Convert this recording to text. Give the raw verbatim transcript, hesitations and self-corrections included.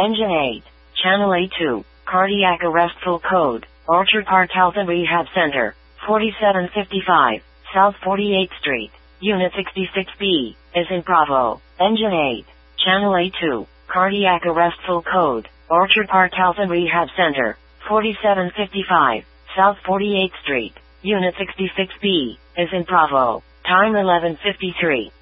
Engine eight. Channel A two. Cardiac arrest full code. Orchard Park Health and Rehab Center. forty-seven fifty-five. South forty-eighth Street. Unit sixty-six B. Is in Bravo. Engine eight. Channel A two. Cardiac arrest full code. Orchard Park Health and Rehab Center. forty-seven fifty-five. South forty-eighth Street. Unit sixty-six B. Is in Bravo. Time eleven fifty-three.